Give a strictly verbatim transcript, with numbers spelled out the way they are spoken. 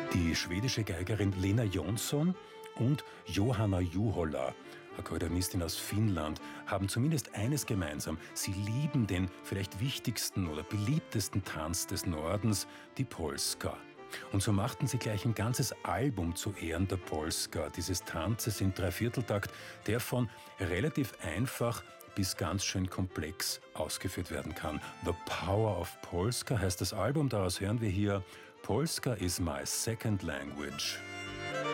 Die schwedische Geigerin Lena Jonsson und Johanna Juhola, Akkordeonistin aus Finnland, haben zumindest eines gemeinsam. Sie lieben den vielleicht wichtigsten oder beliebtesten Tanz des Nordens, die Polska. Und so machten sie gleich ein ganzes Album zu Ehren der Polska, dieses Tanzes in Dreivierteltakt, der von relativ einfach bis ganz schön komplex ausgeführt werden kann. The Power of Polska heißt das Album, daraus hören wir hier Polska is my second language.